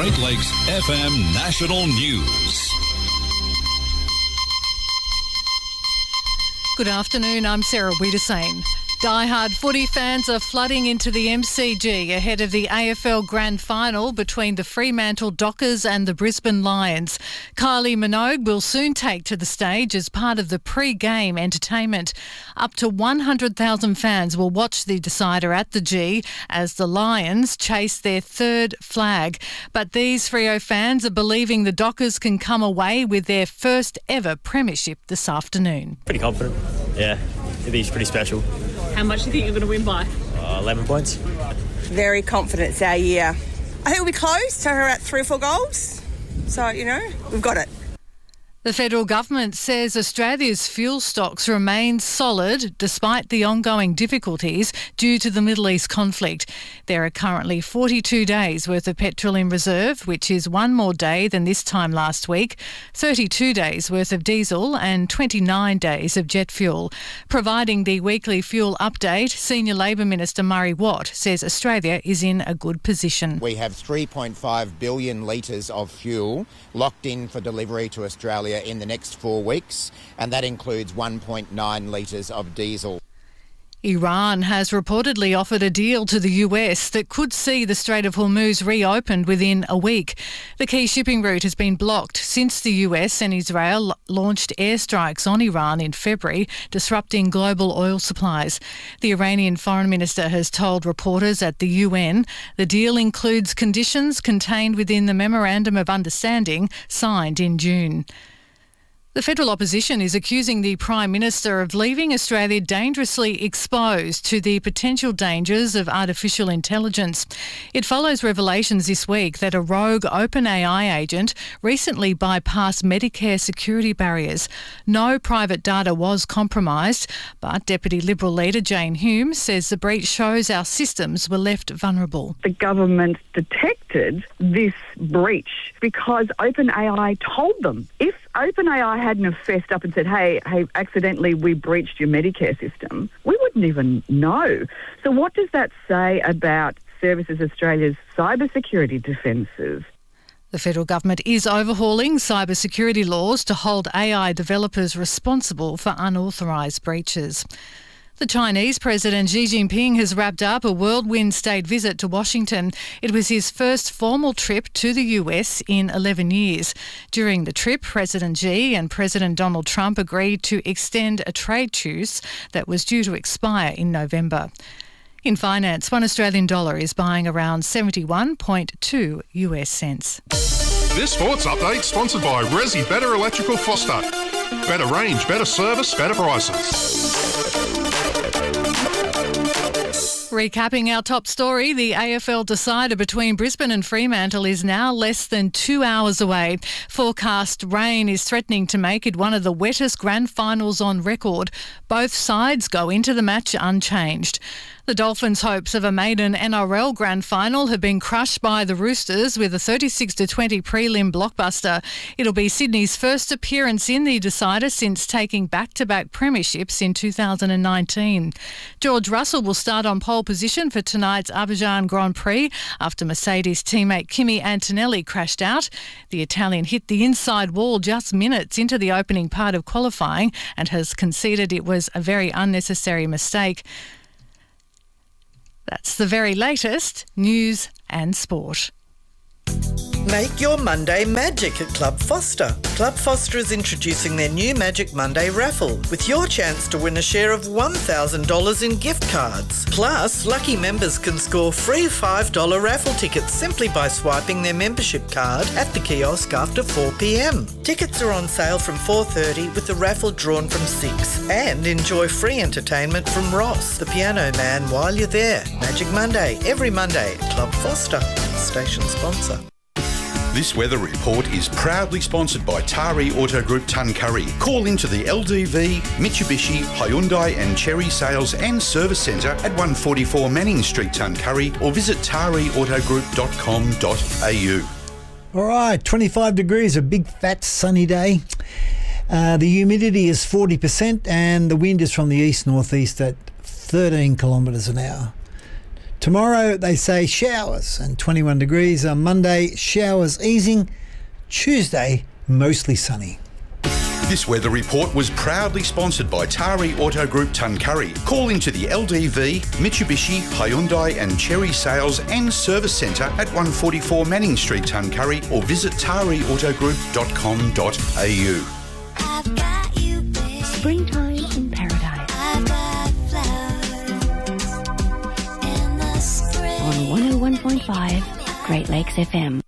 Great Lakes FM National News. Good afternoon, I'm Sarah Wiedersane. Die-hard footy fans are flooding into the MCG ahead of the AFL Grand Final between the Fremantle Dockers and the Brisbane Lions. Kylie Minogue will soon take to the stage as part of the pre-game entertainment. Up to 100,000 fans will watch the decider at the G as the Lions chase their third flag. But these Freo fans are believing the Dockers can come away with their first ever premiership this afternoon. Pretty confident, yeah. It'll be pretty special. How much do you think you're going to win by? 11 points. Very confident it's our year. I think we'll be close to about 3 or 4 goals. So, we've got it. The federal government says Australia's fuel stocks remain solid despite the ongoing difficulties due to the Middle East conflict. There are currently 42 days worth of petrol in reserve, which is one more day than this time last week, 32 days worth of diesel and 29 days of jet fuel. Providing the weekly fuel update, Senior Labor Minister Murray Watt says Australia is in a good position. We have 3.5 billion litres of fuel locked in for delivery to Australia in the next 4 weeks, and that includes 1.9 litres of diesel. Iran has reportedly offered a deal to the US that could see the Strait of Hormuz reopened within a week. The key shipping route has been blocked since the US and Israel launched airstrikes on Iran in February, disrupting global oil supplies. The Iranian foreign minister has told reporters at the UN the deal includes conditions contained within the Memorandum of Understanding signed in June. The federal opposition is accusing the Prime Minister of leaving Australia dangerously exposed to the potential dangers of artificial intelligence. It follows revelations this week that a rogue OpenAI agent recently bypassed Medicare security barriers. No private data was compromised, but Deputy Liberal leader Jane Hume says the breach shows our systems were left vulnerable. The government detected this breach because OpenAI told them. If OpenAI hadn't have fessed up and said, hey, accidentally we breached your Medicare system, we wouldn't even know. So what does that say about Services Australia's cybersecurity defences? The federal government is overhauling cybersecurity laws to hold AI developers responsible for unauthorised breaches. The Chinese President Xi Jinping has wrapped up a whirlwind state visit to Washington. It was his first formal trip to the US in 11 years. During the trip, President Xi and President Donald Trump agreed to extend a trade truce that was due to expire in November. In finance, $1 Australian is buying around 71.2 US cents. This sports update sponsored by Resi Better Electrical Foster. Better range, better service, better prices. Recapping our top story, the AFL decider between Brisbane and Fremantle is now less than 2 hours away. Forecast rain is threatening to make it one of the wettest grand finals on record. Both sides go into the match unchanged. The Dolphins' hopes of a maiden NRL grand final have been crushed by the Roosters with a 36-20 prelim blockbuster. It'll be Sydney's first appearance in the decider since taking back-to-back premierships in 2019. George Russell will start on pole position for tonight's Azerbaijan Grand Prix after Mercedes teammate Kimi Antonelli crashed out. The Italian hit the inside wall just minutes into the opening part of qualifying and has conceded it was a very unnecessary mistake. That's the very latest news and sport. Make your Monday magic at Club Foster. Club Foster is introducing their new Magic Monday raffle with your chance to win a share of $1,000 in gift cards. Plus, lucky members can score free $5 raffle tickets simply by swiping their membership card at the kiosk after 4 p.m. Tickets are on sale from 4:30 with the raffle drawn from 6. And enjoy free entertainment from Ross, the Piano Man, while you're there. Magic Monday, every Monday at Club Foster, station sponsor. This weather report is proudly sponsored by Tari Auto Group Tuncurry. Call into the LDV, Mitsubishi, Hyundai and Chery Sales and Service Centre at 144 Manning Street, Tuncurry, or visit tariautogroup.com.au. All right, 25 degrees, a big fat sunny day. The humidity is 40% and the wind is from the east-northeast at 13 kilometres an hour. Tomorrow they say showers and 21 degrees. On Monday, showers easing. Tuesday, mostly sunny. This weather report was proudly sponsored by Tari Auto Group Tuncurry. Call into the LDV, Mitsubishi, Hyundai and Cherry Sales and Service Centre at 144 Manning Street, Tuncurry, or visit tariautogroup.com.au. Springtime in paradise. On 101.5 Great Lakes FM.